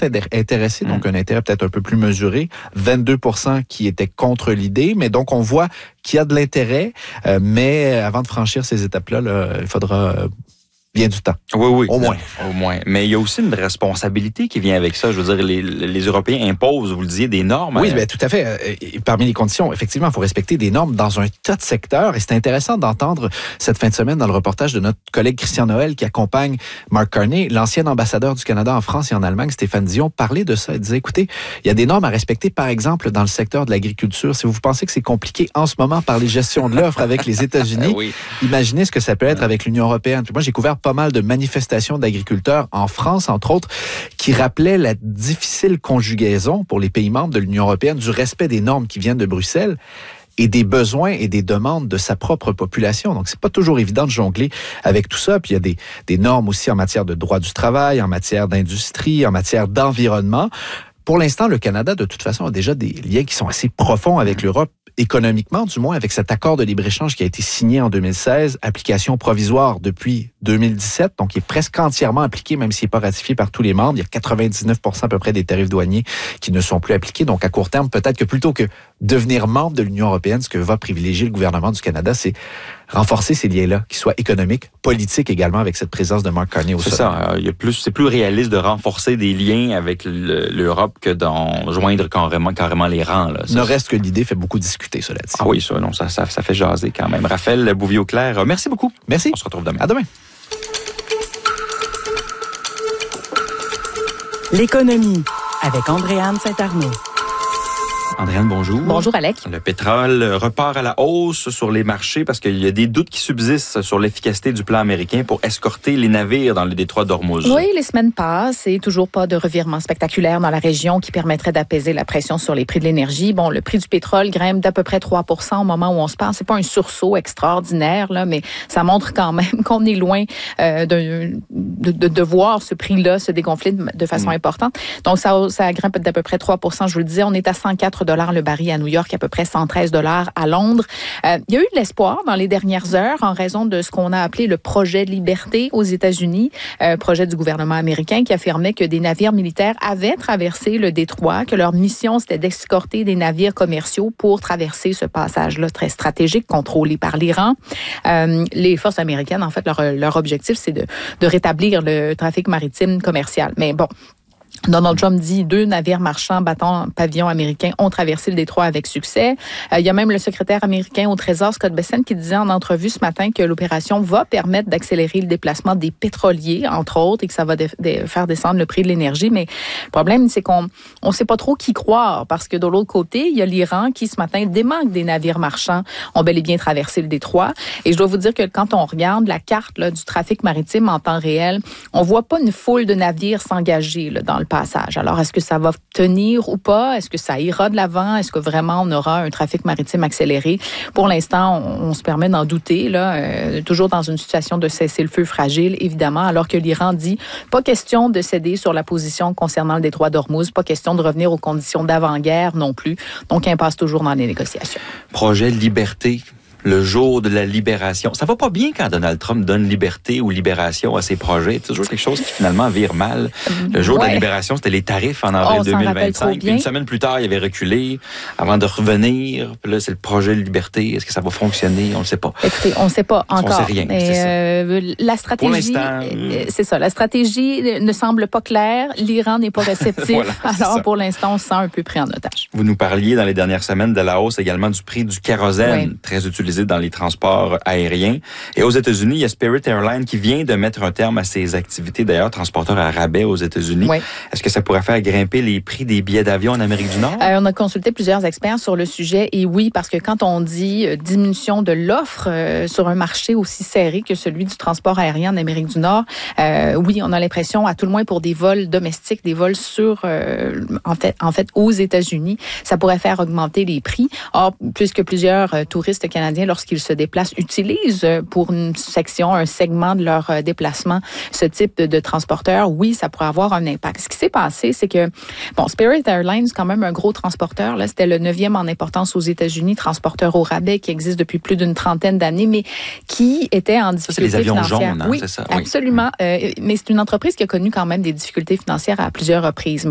intéressés, donc un intérêt peut-être un peu plus mesuré, 22% qui étaient contre l'idée, mais donc on voit qu'il y a de l'intérêt, mais avant de franchir ces étapes-là, il faudra bien du temps. Oui. Au moins. Au moins. Mais il y a aussi une responsabilité qui vient avec ça. Je veux dire, les Européens imposent, vous le disiez, des normes. Oui, bien, tout à fait. Parmi les conditions, effectivement, il faut respecter des normes dans un tas de secteurs. Et c'est intéressant d'entendre cette fin de semaine dans le reportage de notre collègue Christian Noël qui accompagne Mark Carney, l'ancien ambassadeur du Canada en France et en Allemagne, Stéphane Dion, parler de ça. Il disait, écoutez, il y a des normes à respecter, par exemple, dans le secteur de l'agriculture. Si vous pensez que c'est compliqué en ce moment par les gestions de l'offre avec les États-Unis, oui. Imaginez ce que ça peut être avec l'Union européenne. Puis moi, j'ai couvert pas mal de manifestations d'agriculteurs en France, entre autres, qui rappelaient la difficile conjugaison pour les pays membres de l'Union européenne du respect des normes qui viennent de Bruxelles et des besoins et des demandes de sa propre population. Donc, c'est pas toujours évident de jongler avec tout ça. Puis, il y a des normes aussi en matière de droit du travail, en matière d'industrie, en matière d'environnement. Pour l'instant, le Canada, de toute façon, a déjà des liens qui sont assez profonds avec l'Europe, économiquement, du moins, avec cet accord de libre-échange qui a été signé en 2016, application provisoire depuis 2017, donc il est presque entièrement appliqué, même s'il n'est pas ratifié par tous les membres. Il y a 99% à peu près des tarifs douaniers qui ne sont plus appliqués. Donc, à court terme, peut-être que plutôt que devenir membre de l'Union européenne, ce que va privilégier le gouvernement du Canada, c'est renforcer ces liens-là, qu'ils soient économiques, politiques également, avec cette présence de Mark Carney au sommet. C'est ça. C'est plus réaliste de renforcer des liens avec l'Europe que d'en joindre carrément les rangs. Là. Ne reste que l'idée fait beaucoup discuter, cela dit. Ah oui, ça fait jaser quand même. Raphaël Bouvier-Auclair, merci beaucoup. Merci. On se retrouve demain. À demain. L'économie avec Andréane Saint-Arnaud. Andréane, bonjour. Bonjour, Alec. Le pétrole repart à la hausse sur les marchés parce qu'il y a des doutes qui subsistent sur l'efficacité du plan américain pour escorter les navires dans le détroit d'Ormuz. Oui, les semaines passent et toujours pas de revirement spectaculaire dans la région qui permettrait d'apaiser la pression sur les prix de l'énergie. Bon, le prix du pétrole grimpe d'à peu près 3% au moment où on se parle. C'est pas un sursaut extraordinaire, là, mais ça montre quand même qu'on est loin de voir ce prix-là se dégonfler de façon importante. Donc, ça grimpe d'à peu près 3%. Je vous le disais, on est à 104 $ le baril à New York, à peu près 113 $ à Londres. Il y a eu de l'espoir dans les dernières heures en raison de ce qu'on a appelé le projet de liberté aux États-Unis, projet du gouvernement américain qui affirmait que des navires militaires avaient traversé le détroit, que leur mission c'était d'escorter des navires commerciaux pour traverser ce passage-là très stratégique contrôlé par l'Iran. Les forces américaines, en fait, leur objectif c'est de rétablir le trafic maritime commercial. Mais bon, Donald Trump dit 2 navires marchands battant pavillon américain ont traversé le détroit avec succès. Il y a même le secrétaire américain au Trésor, Scott Bessent, qui disait en entrevue ce matin que l'opération va permettre d'accélérer le déplacement des pétroliers, entre autres, et que ça va faire descendre le prix de l'énergie. Mais le problème, c'est qu'on ne sait pas trop qui croire, parce que de l'autre côté, il y a l'Iran qui, ce matin, dément que des navires marchands ont bel et bien traversé le détroit. Et je dois vous dire que quand on regarde la carte là, du trafic maritime en temps réel, on voit pas une foule de navires s'engager là, dans le passage. Alors, est-ce que ça va tenir ou pas? Est-ce que ça ira de l'avant? Est-ce que vraiment on aura un trafic maritime accéléré? Pour l'instant, on se permet d'en douter, là, toujours dans une situation de cessez-le-feu fragile, évidemment, alors que l'Iran dit pas question de céder sur la position concernant le détroit d'Ormuz, pas question de revenir aux conditions d'avant-guerre non plus. Donc, impasse toujours dans les négociations. Projet de liberté. Le jour de la libération. Ça va pas bien quand Donald Trump donne liberté ou libération à ses projets. C'est toujours quelque chose qui finalement vire mal. Le jour de la libération, c'était les tarifs en avril 2025. Puis une semaine plus tard, il avait reculé avant de revenir. Puis là, c'est le projet de liberté. Est-ce que ça va fonctionner? On ne sait pas. Écoutez, on ne sait pas encore. On ne sait rien. La stratégie, pour l'instant, c'est ça. La stratégie ne semble pas claire. L'Iran n'est pas réceptif. Voilà, alors, pour l'instant, on se sent un peu pris en otage. Vous nous parliez dans les dernières semaines de la hausse également du prix du kérosène, très utilisé dans les transports aériens. Et aux États-Unis, il y a Spirit Airlines qui vient de mettre un terme à ses activités, d'ailleurs, transporteur à rabais aux États-Unis. Oui. Est-ce que ça pourrait faire grimper les prix des billets d'avion en Amérique du Nord? On a consulté plusieurs experts sur le sujet et oui, parce que quand on dit diminution de l'offre sur un marché aussi serré que celui du transport aérien en Amérique du Nord, oui, on a l'impression, à tout le moins pour des vols domestiques, des vols en fait, aux États-Unis, ça pourrait faire augmenter les prix. Or, puisque plusieurs touristes canadiens, lorsqu'ils se déplacent, utilisent pour une section, un segment de leur déplacement, ce type de transporteur, oui, ça pourrait avoir un impact. Ce qui s'est passé, c'est que, bon, Spirit Airlines, c'est quand même un gros transporteur, là, c'était le 9e en importance aux États-Unis, transporteur au rabais qui existe depuis plus d'une trentaine d'années, mais qui était en difficulté financière. C'est les avions financière. jaunes, hein, oui, c'est ça? Absolument. Mais c'est une entreprise qui a connu quand même des difficultés financières à plusieurs reprises.